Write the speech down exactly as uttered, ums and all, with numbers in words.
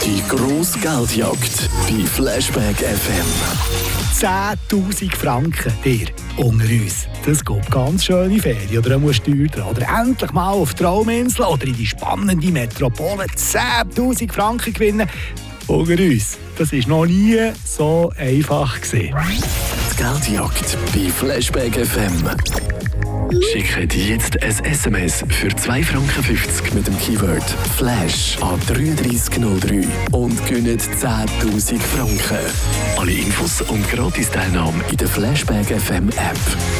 Die grosse Geldjagd bei Flashback F M. zehntausend Franken, dir, unter uns. Das geht ganz schöne Ferien oder eine Steuer dran. Oder endlich mal auf die Trauminsel oder in die spannende Metropole zehntausend Franken gewinnen. Unter uns. Das war noch nie so einfach gewesen. Die Geldjagd bei Flashback F M. Schickt jetzt ein S M S für zwei Franken fünfzig mit dem Keyword Flash an drei drei null drei und gönnt zehntausend Franken. Alle Infos und Gratis-Teilnahme in der Flashback F M App.